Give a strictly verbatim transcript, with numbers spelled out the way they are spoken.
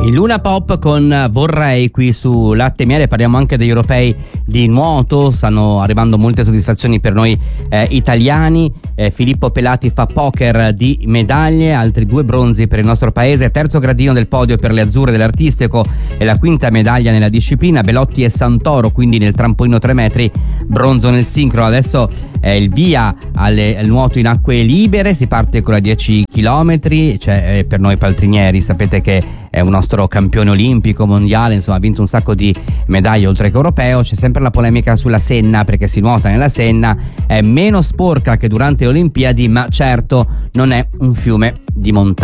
Il Luna Pop con Vorrei qui su Latte e Miele. Parliamo anche degli europei di nuoto, stanno arrivando molte soddisfazioni per noi eh, italiani. eh, Filippo Pelati fa poker di medaglie, altri due bronzi per il nostro paese, terzo gradino del podio per le azzurre dell'artistico e la quinta medaglia nella disciplina. Belotti e Santoro quindi nel trampolino tre metri, bronzo nel sincrono. Adesso è il via alle, al nuoto in acque libere, si parte con la dieci chilometri, cioè eh, per noi paltrinieri sapete che è un nostro campione olimpico, mondiale, insomma ha vinto un sacco di medaglie oltre che europeo. C'è sempre la polemica sulla Senna, perché si nuota nella Senna, è meno sporca che durante le Olimpiadi, ma certo non è un fiume di montagna.